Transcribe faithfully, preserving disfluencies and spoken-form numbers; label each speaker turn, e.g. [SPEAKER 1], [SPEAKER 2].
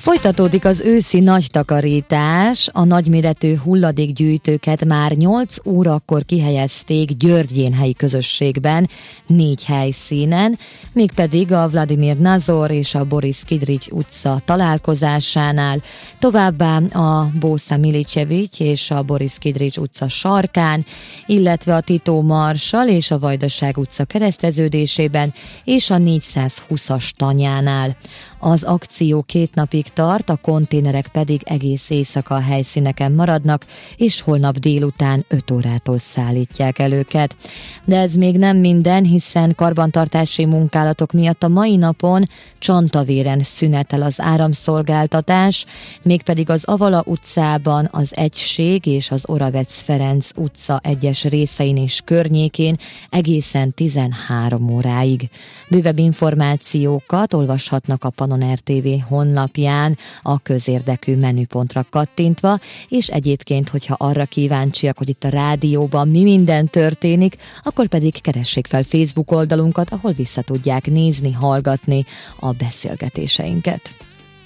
[SPEAKER 1] Folytatódik az őszi nagy takarítás, a nagyméretű hulladékgyűjtőket már nyolc órakor kihelyezték Györgyén helyi közösségben, négy helyszínen, mégpedig a Vladimir Nazor és a Boris Kidrics utca találkozásánál, továbbá a Bósza Milicevics és a Boris Kidrics utca sarkán, illetve a Tito Marsal és a Vajdaság utca kereszteződésében és a négyszázhúszas tanyánál. Az akció két napig tart, a konténerek pedig egész éjszaka a helyszíneken maradnak, és holnap délután öt órától szállítják el őket. De ez még nem minden, hiszen karbantartási munkálatok miatt a mai napon Csantavéren szünetel az áramszolgáltatás, mégpedig az Avala utcában, az Egység és az Oravec Ferenc utca egyes részein és környékén egészen tizenhárom óráig. Bővebb információkat olvashatnak a Panoner té vé honlapján a közérdekű menüpontra kattintva, és egyébként, hogyha arra kíváncsiak, hogy itt a rádióban mi minden történik, akkor pedig keressék fel Facebook oldalunkat, ahol vissza tudják nézni, hallgatni a beszélgetéseinket.